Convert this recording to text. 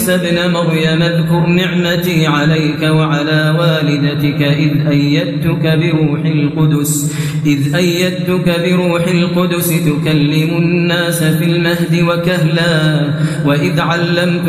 ابن مريم اذكر نعمتي عليك وعلى والدتك إذ أيدتك بروح القدس تكلم الناس في المهد وكهلا وإذ علمتك